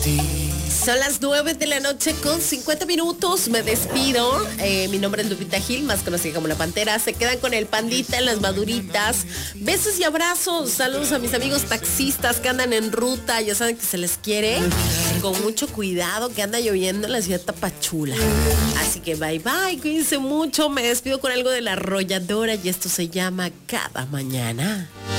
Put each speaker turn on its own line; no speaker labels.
Son las 9 de la noche con 50 minutos. Me despido. Mi nombre es Lupita Gil, más conocida como La Pantera. Se quedan con el Pandita en las Maduritas. Besos y abrazos. Saludos a mis amigos taxistas que andan en ruta. Ya saben que se les quiere. Con mucho cuidado, que anda lloviendo en la ciudad Tapachula. Así que bye bye, cuídense mucho. Me despido con algo de La Arrolladora y esto se llama Cada Mañana.